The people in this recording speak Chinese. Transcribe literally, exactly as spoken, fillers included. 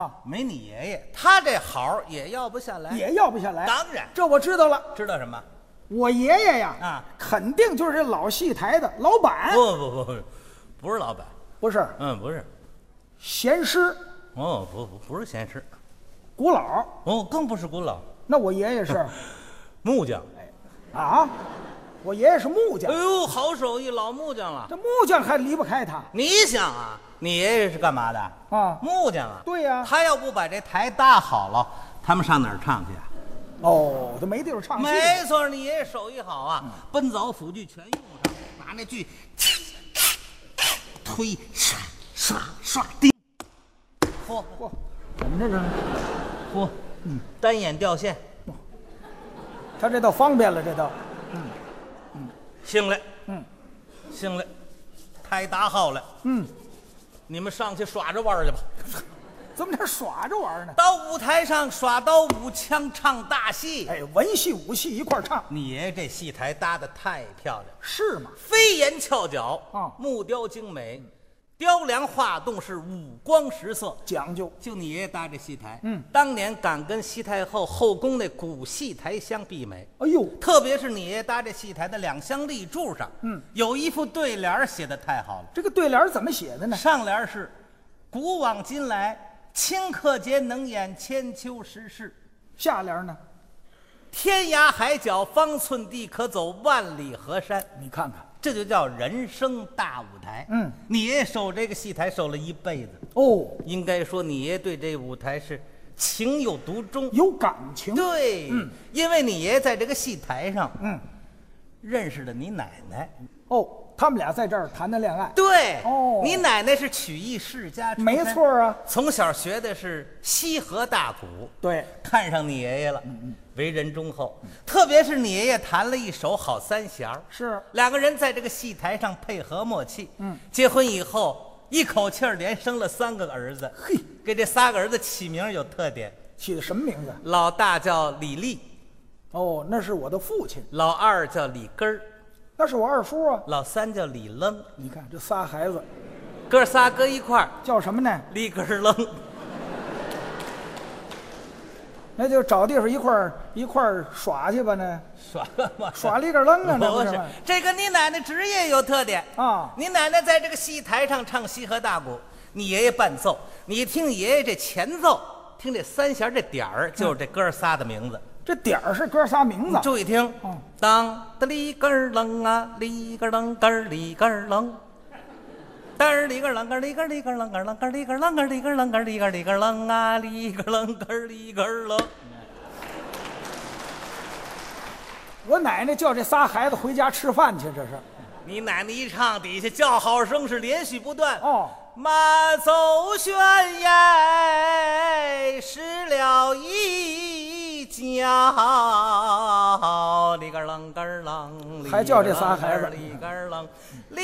啊， 没你爷爷，他这好也要不下来， 也要不下来。 当然， 这我知道了。 知道什么？ 我爷爷呀， 啊， 肯定就是这老戏台的老板。 不不不不，不是老板， 不是， 嗯，不是， 闲师， 哦，不不不是闲事， 古老。 哦，更不是古老， 那我爷爷是木匠。 啊，我爷爷是木匠哎。呦，好手艺，老木匠了。 这木匠还离不开他你想啊，你爷爷是干嘛的？ 啊。 木匠啊。 对呀。 他要不把这台搭好了，他们上哪儿唱去啊？ 哦，他没地方唱戏。 没错，你爷爷手艺好啊，奔凿斧锯全用上，拿那锯推刷刷刷钉，嚯嚯，怎么这是？ 嚯，嗯，单眼掉线， 他这倒方便了，这倒。 行嘞， 嗯， 行嘞，台搭好了， 嗯， 你们上去耍着玩儿去吧。 怎么这耍着玩呢？ 到舞台上耍刀舞枪唱大戏， 哎，文戏武戏一块儿唱， 你爷爷这戏台搭得太漂亮， 是吗？ 飞檐翘角啊木雕精美，雕梁画栋是五光十色， 讲究。 就你爷爷搭这戏台， 嗯， 当年敢跟西太后后宫那古戏台相媲美。 哎呦， 特别是你爷爷搭这戏台的两厢立柱上， 嗯， 有一副对联写的太好了。 这个对联怎么写的呢？ 上联是“古往今来，顷刻间能演千秋时事”， 下联呢？ 天涯海角方寸地，可走万里河山。 你看看。 这就叫人生大舞台。 嗯， 你爷爷守这个戏台守了一辈子。 哦， 应该说你爷爷对这舞台是情有独钟， 有感情。 对， 嗯， 因为你爷爷在这个戏台上， 嗯， 认识了你奶奶。 哦，他们俩在这儿谈的恋爱。 对， 哦你奶奶是曲艺世家出身， 没错啊。 从小学的是西河大鼓， 对， 看上你爷爷了，为人忠厚。特别是你爷爷弹了一手好三弦儿， 是两个人在这个戏台上配合默契。 嗯， 结婚以后一口气儿连生了三个儿子， 嘿， 给这仨个儿子起名有特点， 起的什么名字？ 老大叫李立， 哦，那是我的父亲， 老二叫李根儿， 那是我二叔啊。 老三叫李愣。 你看这仨孩子哥仨搁一块儿， 叫什么呢？ 立根儿愣。 那就找地方一块儿一块儿耍去吧呢。 耍干嘛？ 耍里个愣啊，那不是不是吗？ 这个，你奶奶职业有特点啊。 你奶奶在这个戏台上唱西河大鼓，你爷爷伴奏，你听爷爷这前奏，听这三弦这点儿，就是这哥仨的名字。 这点儿是哥仨名字。 注意听， 嗯当的里个儿楞啊，里个儿楞个儿里个儿楞，嘚儿里个儿楞个儿里个儿里个儿楞个儿楞个儿里个儿楞个儿里个儿楞个儿里个儿里个儿楞啊，里个儿楞个儿里个儿楞。 我奶奶叫这仨孩子回家吃饭去，这是。 你奶奶一唱，底下叫好声是连续不断。 哦， 马走悬崖，失了一跤，里个楞个楞， 还叫这仨孩子里个楞。